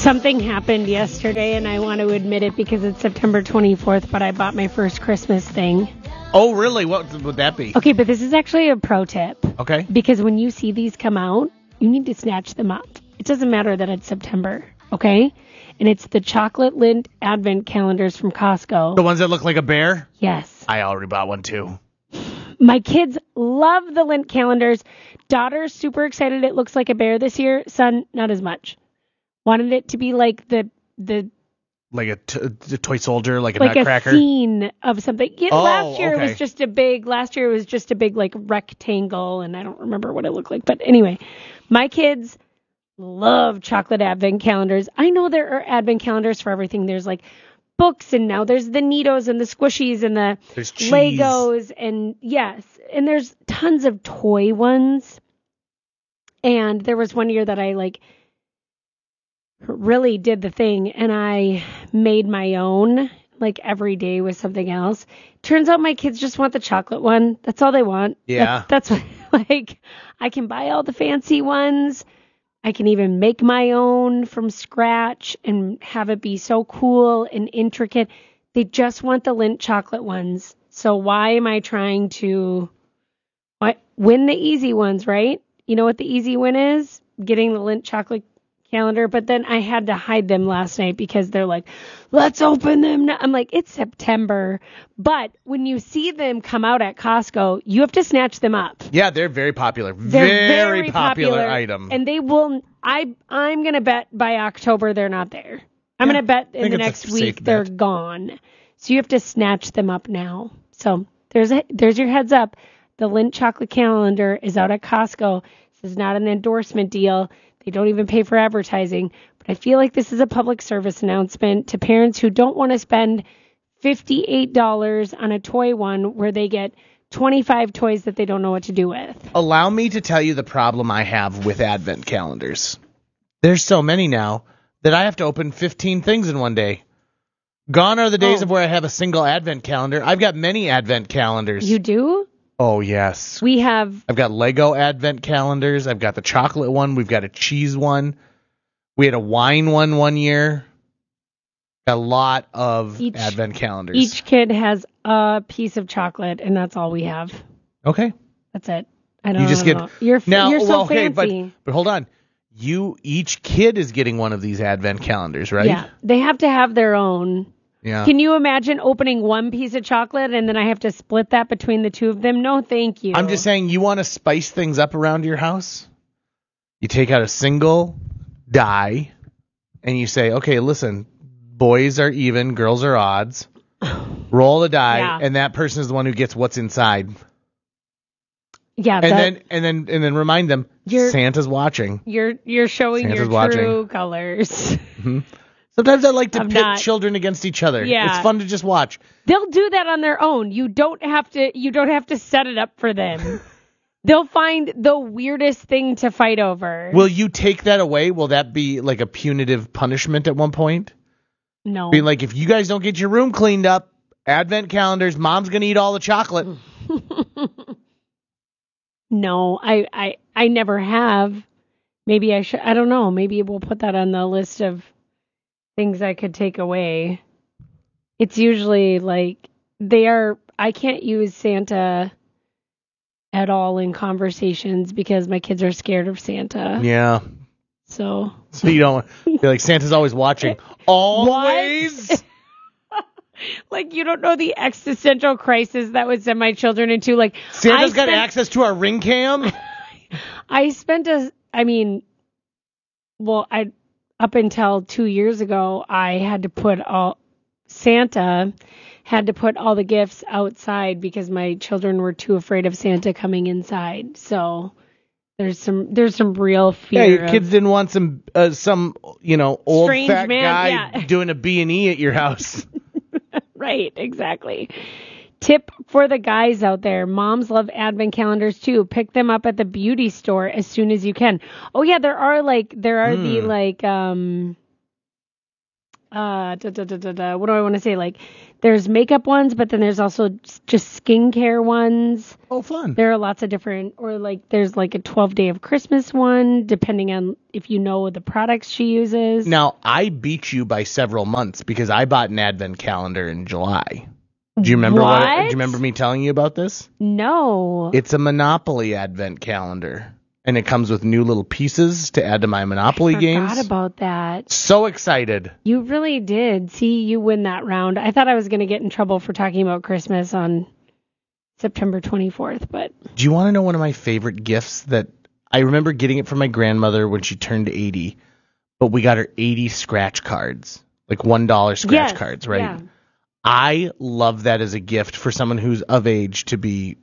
Something happened yesterday, and I want to admit it because it's September 24th, but I bought my first Christmas thing. Oh, really? What would that be? Okay, but this is actually a pro tip. Okay. Because when you see these come out, you need to snatch them up. It doesn't matter that it's September, okay? And it's the chocolate lint advent calendars from Costco. The ones that look like a bear? Yes. I already bought one, too. My kids love the lint calendars. Daughter's super excited it looks like a bear this year. Son, not as much. Wanted it to be like the like a toy soldier, like a like nutcracker? A scene of something. Yeah, last year okay. it was just a big like rectangle, and I don't remember what it looked like. But anyway, my kids love chocolate advent calendars. I know there are advent calendars for everything. There's like books, and now there's the Neatos and the Squishies and the Legos, and yes, and there's tons of toy ones. And there was one year that I like really did the thing, and I made my own, like every day with something else. Turns out my kids just want the chocolate one. That's all they want. Yeah. That's what, like, I can buy all the fancy ones. I can even make my own from scratch and have it be so cool and intricate. They just want the Lindt chocolate ones. So why am I trying to win the easy ones, right? You know what the easy win is? Getting the Lindt chocolate calendar. But then I had to hide them last night because they're like, let's open them now. I'm like, it's September. But when you see them come out at Costco, you have to snatch them up. Yeah, they're very popular. They're very popular item. And they will, I'm going to bet by October they're not there. I'm going to bet in the next week they're gone. So you have to snatch them up now. So there's your heads up. The Lindt chocolate calendar is out at Costco. This is not an endorsement deal. They don't even pay for advertising. But I feel like this is a public service announcement to parents who don't want to spend $58 on a toy one where they get 25 toys that they don't know what to do with. Allow me to tell you the problem I have with advent calendars. There's so many now that I have to open 15 things in one day. Gone are the days of where I have a single advent calendar. I've got many advent calendars. You do? Oh, yes. I've got Lego advent calendars. I've got the chocolate one. We've got a cheese one. We had a wine one year. A lot of advent calendars. Each kid has a piece of chocolate, and that's all we have. Okay. That's it. I don't know. You're so fancy. But hold on. Each kid is getting one of these advent calendars, right? Yeah. They have to have their own. Yeah. Can you imagine opening one piece of chocolate and then I have to split that between the two of them? No, thank you. I'm just saying, you want to spice things up around your house? You take out a single die and you say, okay, listen, boys are even, girls are odds. Roll the die, and that person is the one who gets what's inside. Yeah. And then remind them, Santa's watching. You're showing Santa's true colors. Mm-hmm. Sometimes I like to pit children against each other. Yeah. It's fun to just watch. They'll do that on their own. You don't have to set it up for them. They'll find the weirdest thing to fight over. Will you take that away? Will that be like a punitive punishment at one point? No. Be like, if you guys don't get your room cleaned up, advent calendars, mom's going to eat all the chocolate. No, I never have. Maybe I should. I don't know. Maybe we'll put that on the list of things I could take away. It's usually like I can't use Santa at all in conversations because my kids are scared of Santa. Yeah. So you don't feel like Santa's always watching. Always? Like, you don't know the existential crisis that would send my children into. Like, Santa's got access to our ring cam? up until 2 years ago, Santa had to put all the gifts outside because my children were too afraid of Santa coming inside. So there's some real fear. Yeah, your kids didn't want some old strange fat man, guy doing a B&E at your house. Right, exactly. Tip for the guys out there. Moms love advent calendars too. Pick them up at the beauty store as soon as you can. Oh yeah, there are the what do I want to say? Like, there's makeup ones, but then there's also just skincare ones. Oh, fun. There are lots of different, or like there's like a 12-day of Christmas one, depending on if you know the products she uses. Now, I beat you by several months because I bought an advent calendar in July. Do you remember What? do you remember me telling you about this? No. It's a Monopoly advent calendar, and it comes with new little pieces to add to my Monopoly games. I forgot about that. So excited. You really did. See, you win that round. I thought I was going to get in trouble for talking about Christmas on September 24th, but... Do you want to know one of my favorite gifts that I remember getting it from my grandmother when she turned 80, but we got her 80 scratch cards, like $1 scratch cards, right? Yeah. I love that as a gift for someone who's of age to be,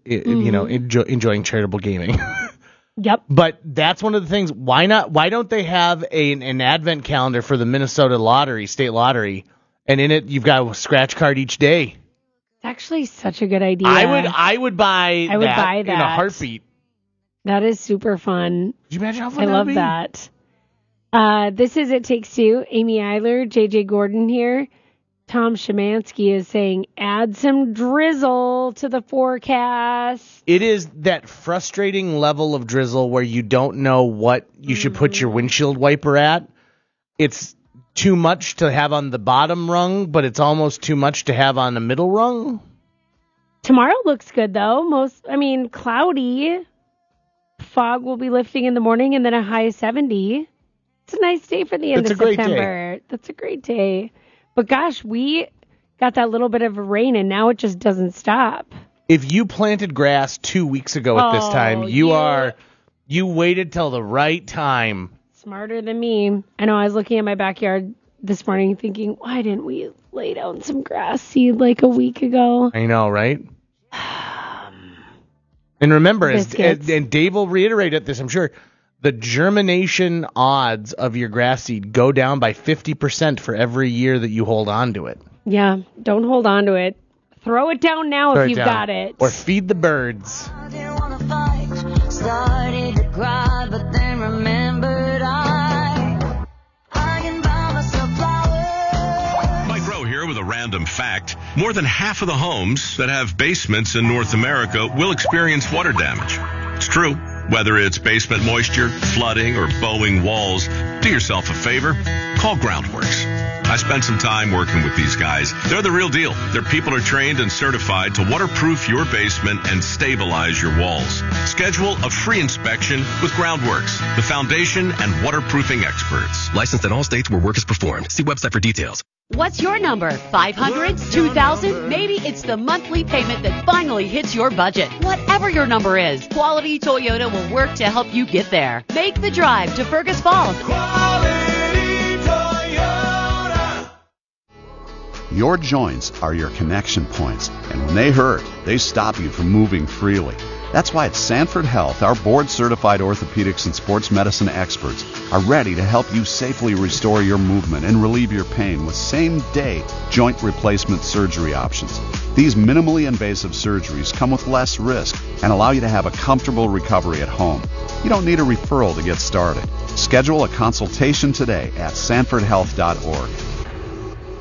enjoying charitable gaming. Yep. But that's one of the things. Why not? Why don't they have an advent calendar for the Minnesota Lottery, state lottery, and in it you've got a scratch card each day? It's actually such a good idea. I would buy that in a heartbeat. That is super fun. Could you imagine how fun I that would be? love that. This is It Takes Two. Amy Eiler, JJ Gordon here. Tom Szymanski is saying, add some drizzle to the forecast. It is that frustrating level of drizzle where you don't know what you should put your windshield wiper at. It's too much to have on the bottom rung, but it's almost too much to have on the middle rung. Tomorrow looks good, though. Cloudy. Fog will be lifting in the morning and then a high of 70. It's a nice day for the end of September. That's a great day. But gosh, we got that little bit of rain and now it just doesn't stop. If you planted grass 2 weeks ago at this time, you waited till the right time. Smarter than me. I know I was looking at my backyard this morning thinking, why didn't we lay down some grass seed like a week ago? I know, right? And remember, and Dave will reiterate this, I'm sure, the germination odds of your grass seed go down by 50% for every year that you hold on to it. Yeah, don't hold on to it. Throw it down now if you've got it. Or feed the birds. I didn't want to fight, started to cry, but then remembered I can buy myself flowers. Mike Rowe here with a random fact. More than half of the homes that have basements in North America will experience water damage. It's true. Whether it's basement moisture, flooding, or bowing walls, do yourself a favor. Call Groundworks. I spent some time working with these guys. They're the real deal. Their people are trained and certified to waterproof your basement and stabilize your walls. Schedule a free inspection with Groundworks, the foundation and waterproofing experts. Licensed in all states where work is performed. See website for details. What's your number? 500? 2,000? Maybe it's the monthly payment that finally hits your budget. Whatever your number is, Quality Toyota will work to help you get there. Make the drive to Fergus Falls. Quality Toyota. Your joints are your connection points, and when they hurt, they stop you from moving freely. That's why at Sanford Health, our board-certified orthopedics and sports medicine experts are ready to help you safely restore your movement and relieve your pain with same-day joint replacement surgery options. These minimally invasive surgeries come with less risk and allow you to have a comfortable recovery at home. You don't need a referral to get started. Schedule a consultation today at sanfordhealth.org.